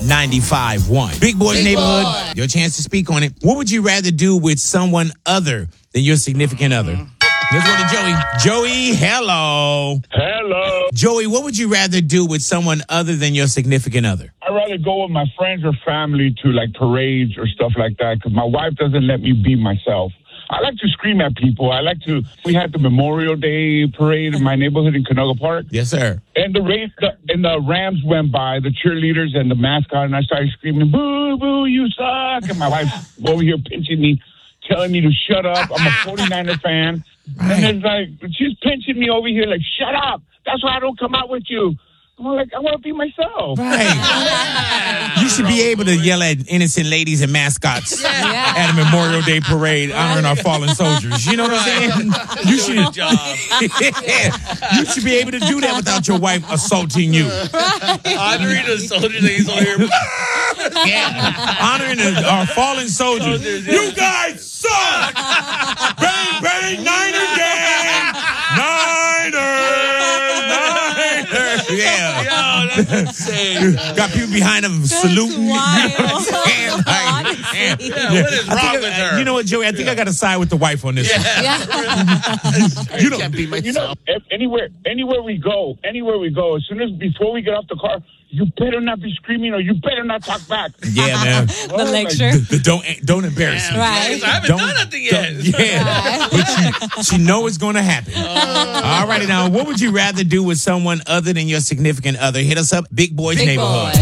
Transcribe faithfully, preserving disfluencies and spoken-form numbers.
ninety-five point one. Big Boy's Big Neighborhood, Boy. your chance to speak on it. What would you rather do with someone other than your significant other? Let's go to Joey. Joey, hello. Hello. Joey, what would you rather do with someone other than your significant other? I'd rather go with my friends or family to like parades or stuff like that because my wife doesn't let me be myself. I like to scream at people. I like to. We had the Memorial Day parade in my neighborhood in Canoga Park. Yes, sir. And the race, the, and the Rams went by, the cheerleaders and the mascot, and I started screaming, "Boo, boo, you suck!" And my wife's over here pinching me, telling me to shut up. I'm a forty-niner fan, Right. and it's like she's pinching me over here, like, "Shut up! That's why I don't come out with you." I'm like, I want to be myself. Right. You should be able to yell at innocent ladies and mascots Yeah. at a Memorial Day parade honoring our fallen soldiers. You know what I'm saying? You should, Good job. you should be able to do that without your wife assaulting you. Honoring the soldiers that he's over here. Yeah. Honoring the, our fallen soldiers. Soldiers, You guys suck! Bang, bang, Niner gang! Niners! Niners! Yeah. Yo, that's insane. Got people behind them saluting. wild. You know what I'm saying? Like, Honestly. man. Yeah, what is I think wrong I- with her? You know what, Joey? I think I got to side with the wife on this. one. Yeah. You know, Can't be You myself. know, if anywhere, anywhere we go, anywhere we go, as soon as before we get off the car, you better not be screaming or you better not talk back. yeah, man. The lecture. The- the don't don't embarrass me. Right. I haven't Don't- done nothing don't- yet. Yeah, but she, she know it's going to happen. Oh. All righty now, what would you rather do with someone other than your significant other? Hit us up, Big Boys Big Neighborhood. Boy.